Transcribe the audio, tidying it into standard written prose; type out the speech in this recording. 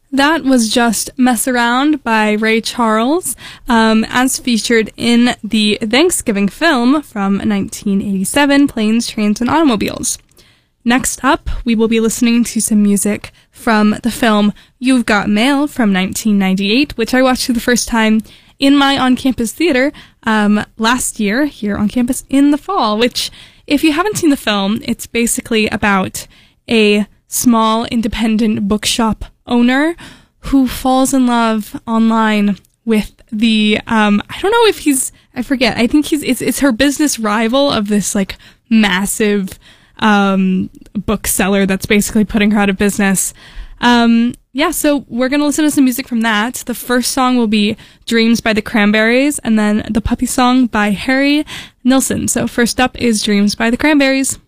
That was just Mess Around by Ray Charles, as featured in the Thanksgiving film from 1987, Planes, Trains, and Automobiles. Next up, we will be listening to some music from the film You've Got Mail from 1998, which I watched for the first time in my on-campus theater last year here on campus in the fall, which, if you haven't seen the film, it's basically about a small independent bookshop owner who falls in love online with the I don't know if I forget, I think it's her business rival of this like massive bookseller that's basically putting her out of business. So we're gonna listen to some music from that. The first song will be Dreams by the Cranberries, and then the Puppy Song by Harry Nilsson. So first up is Dreams by the Cranberries.